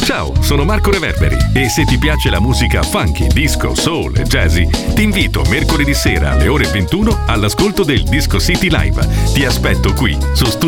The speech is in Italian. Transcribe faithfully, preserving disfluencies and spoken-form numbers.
Ciao, sono Marco Reverberi e se ti piace la musica funky, disco, soul e jazzy, ti invito mercoledì sera alle ore ventuno all'ascolto del Disco City Live. Ti aspetto qui su Studio